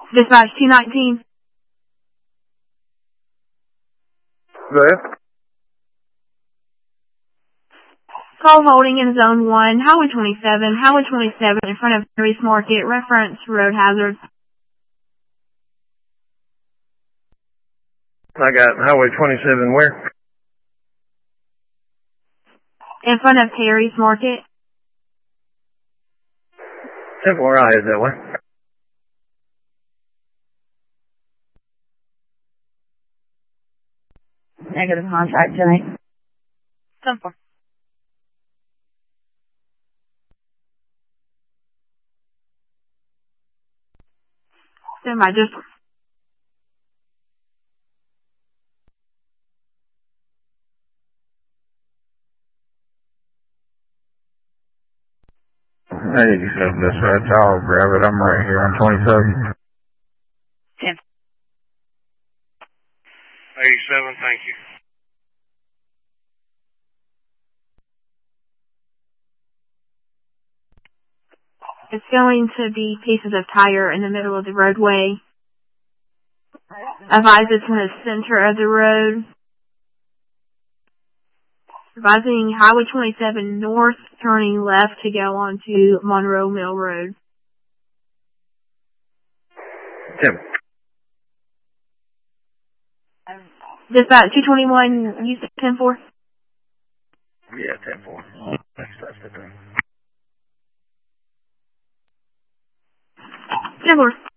Dispatch 219. There. Call holding in Zone 1, Highway 27 in front of Harry's Market, reference road hazard. I got Highway 27 where? In front of Harry's Market. Temple or I is that way. Negative contact tonight. Temple. Stand by, just... Hey, that's right. I'll grab it. I'm right here on 27. 87, thank you. It's going to be pieces of tire in the middle of the roadway. Advise it's in the center of the road. Advising Highway 27 north, turning left to go onto Monroe Mill Road. Tim. Dispatch 221, you said 10-4? Yeah, 10-4. That's the thing. 10-4.